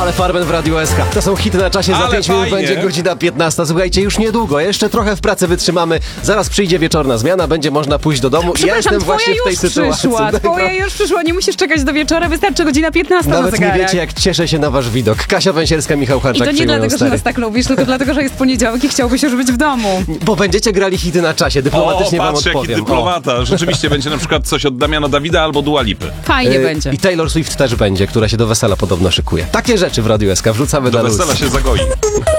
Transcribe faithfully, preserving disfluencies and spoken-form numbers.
Ale Farben w Radiu S K. To są hity na czasie, za Ale pięć minut fajnie. będzie godzina piętnasta. Słuchajcie, już niedługo, jeszcze trochę w pracy wytrzymamy. Zaraz przyjdzie wieczorna zmiana, będzie można pójść do domu. I ja jestem właśnie w tej już sytuacji. Przyszła, twoja już przyszła, nie musisz czekać do wieczora, wystarczy godzina piętnasta Nawet na nie zegarek. wiecie, jak cieszę się na wasz widok. Kasia Węsierska, Michał I Hanczak to nie przyjmują dlatego, że stary. nas tak lubisz, tylko dlatego, że jest poniedziałek i chciałbyś już być w domu. Bo będziecie grali hity na czasie, O, dyplomatycznie wam patrz, jaki odpowiem. dyplomata. Rzeczywiście będzie na przykład coś od Damiana Dawida albo Dua Lipy. Fajnie E, będzie. I Taylor Swift też będzie, która się do wesela podobno szykuje. Takie rzeczy w Radiu S K wrzucamy Do na luz. wesela się zagoi.